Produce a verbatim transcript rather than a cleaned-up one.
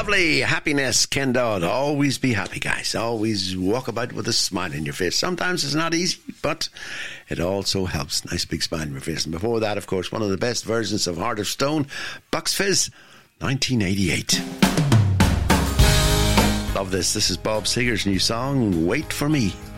Lovely happiness, Ken Dodd. Always be happy, guys. Always walk about with a smile on your face. Sometimes it's not easy, but it also helps. Nice big smile on your face. And before that, of course, one of the best versions of Heart of Stone, Bucks Fizz, nineteen eighty-eight. Love this. This is Bob Seger's new song, Wait For Me.